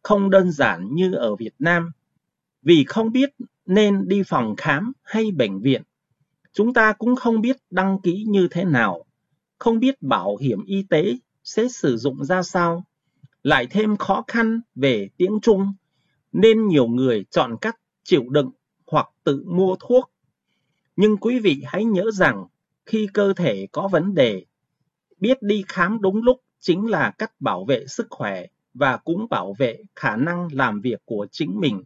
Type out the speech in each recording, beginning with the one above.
không đơn giản như ở Việt Nam. Vì không biết nên đi phòng khám hay bệnh viện, chúng ta cũng không biết đăng ký như thế nào, không biết bảo hiểm y tế sẽ sử dụng ra sao, lại thêm khó khăn về tiếng Trung, nên nhiều người chọn cách chịu đựng hoặc tự mua thuốc. Nhưng quý vị hãy nhớ rằng, khi cơ thể có vấn đề, biết đi khám đúng lúc chính là cách bảo vệ sức khỏe và cũng bảo vệ khả năng làm việc của chính mình.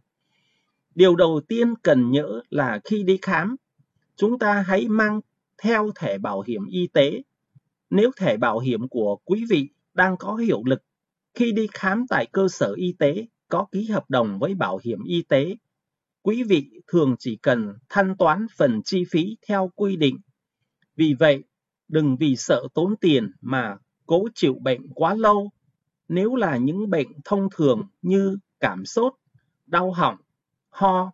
Điều đầu tiên cần nhớ là khi đi khám, chúng ta hãy mang theo thẻ bảo hiểm y tế. Nếu thẻ bảo hiểm của quý vị đang có hiệu lực, khi đi khám tại cơ sở y tế có ký hợp đồng với bảo hiểm y tế, quý vị thường chỉ cần thanh toán phần chi phí theo quy định. Vì vậy, đừng vì sợ tốn tiền mà cố chịu bệnh quá lâu. Nếu là những bệnh thông thường như cảm sốt, đau họng, ho,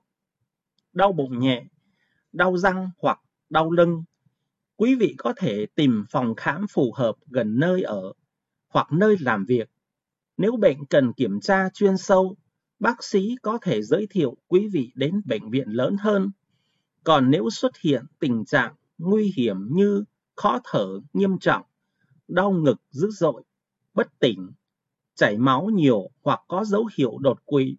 đau bụng nhẹ, đau răng hoặc đau lưng, quý vị có thể tìm phòng khám phù hợp gần nơi ở hoặc nơi làm việc. Nếu bệnh cần kiểm tra chuyên sâu, bác sĩ có thể giới thiệu quý vị đến bệnh viện lớn hơn. Còn nếu xuất hiện tình trạng nguy hiểm như khó thở nghiêm trọng, đau ngực dữ dội, bất tỉnh, chảy máu nhiều hoặc có dấu hiệu đột quỵ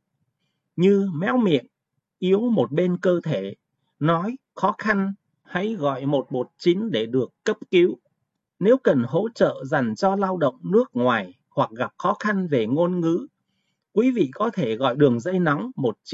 như méo miệng, yếu một bên cơ thể, nói khó khăn, hãy gọi 119 để được cấp cứu. Nếu cần hỗ trợ dành cho lao động nước ngoài hoặc gặp khó khăn về ngôn ngữ, quý vị có thể gọi đường dây nóng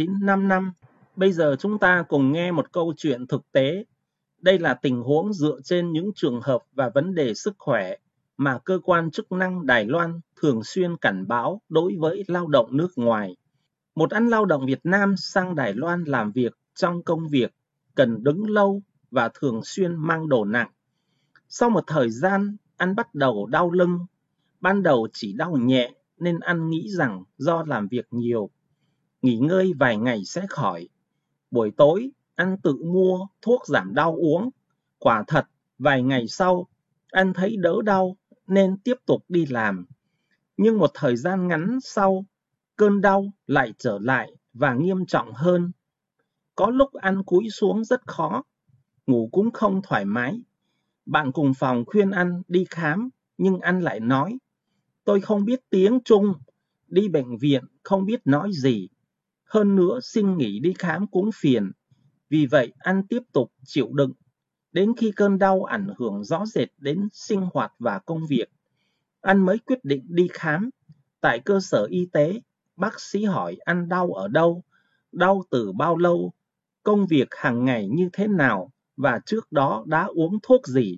1955. Bây giờ chúng ta cùng nghe một câu chuyện thực tế. Đây là tình huống dựa trên những trường hợp và vấn đề sức khỏe mà cơ quan chức năng Đài Loan thường xuyên cảnh báo đối với lao động nước ngoài. Một anh lao động Việt Nam sang Đài Loan làm việc trong công việc cần đứng lâu và thường xuyên mang đồ nặng. Sau một thời gian, anh bắt đầu đau lưng. Ban đầu chỉ đau nhẹ nên anh nghĩ rằng do làm việc nhiều. Nghỉ ngơi vài ngày sẽ khỏi. Buổi tối, anh tự mua thuốc giảm đau uống. Quả thật, vài ngày sau, anh thấy đỡ đau nên tiếp tục đi làm. Nhưng một thời gian ngắn sau, cơn đau lại trở lại và nghiêm trọng hơn. Có lúc anh cúi xuống rất khó, ngủ cũng không thoải mái. Bạn cùng phòng khuyên anh đi khám, nhưng anh lại nói, tôi không biết tiếng Trung, đi bệnh viện không biết nói gì. Hơn nữa xin nghỉ đi khám cũng phiền. Vì vậy anh tiếp tục chịu đựng, đến khi cơn đau ảnh hưởng rõ rệt đến sinh hoạt và công việc. Anh mới quyết định đi khám. Tại cơ sở y tế, bác sĩ hỏi anh đau ở đâu, đau từ bao lâu, công việc hàng ngày như thế nào và trước đó đã uống thuốc gì.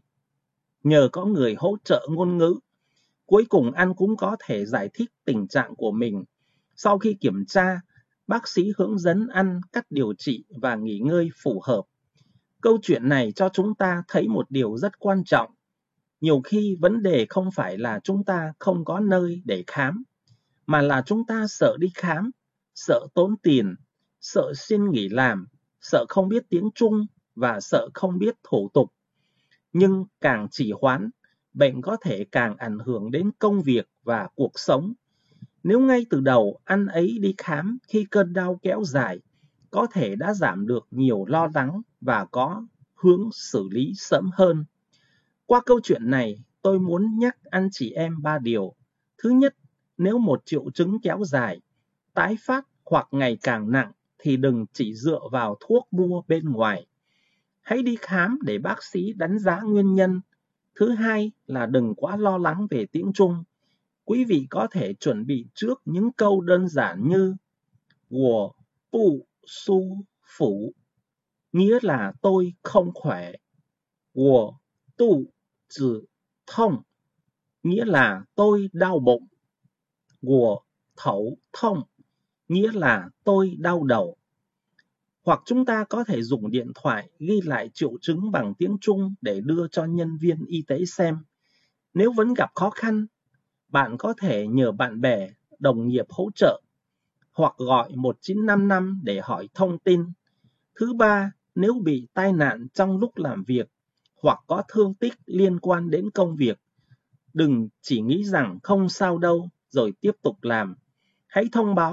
Nhờ có người hỗ trợ ngôn ngữ, cuối cùng anh cũng có thể giải thích tình trạng của mình. Sau khi kiểm tra, bác sĩ hướng dẫn anh cách điều trị và nghỉ ngơi phù hợp. Câu chuyện này cho chúng ta thấy một điều rất quan trọng. Nhiều khi vấn đề không phải là chúng ta không có nơi để khám, mà là chúng ta sợ đi khám, sợ tốn tiền, sợ xin nghỉ làm, sợ không biết tiếng Trung và sợ không biết thủ tục. Nhưng càng trì hoãn, bệnh có thể càng ảnh hưởng đến công việc và cuộc sống. Nếu ngay từ đầu anh ấy đi khám khi cơn đau kéo dài, có thể đã giảm được nhiều lo lắng và có hướng xử lý sớm hơn. Qua câu chuyện này, tôi muốn nhắc anh chị em 3 điều. Thứ nhất, nếu một triệu chứng kéo dài, tái phát hoặc ngày càng nặng thì đừng chỉ dựa vào thuốc mua bên ngoài. Hãy đi khám để bác sĩ đánh giá nguyên nhân. Thứ hai là đừng quá lo lắng về tiếng Trung. Quý vị có thể chuẩn bị trước những câu đơn giản như 我不舒服, nghĩa là tôi không khỏe. 我肚子痛, nghĩa là tôi đau bụng. 我头痛, nghĩa là tôi đau đầu. Hoặc chúng ta có thể dùng điện thoại ghi lại triệu chứng bằng tiếng Trung để đưa cho nhân viên y tế xem. Nếu vẫn gặp khó khăn, bạn có thể nhờ bạn bè, đồng nghiệp hỗ trợ, hoặc gọi 1955 để hỏi thông tin. Thứ ba, nếu bị tai nạn trong lúc làm việc, hoặc có thương tích liên quan đến công việc, đừng chỉ nghĩ rằng không sao đâu rồi tiếp tục làm. Hãy thông báo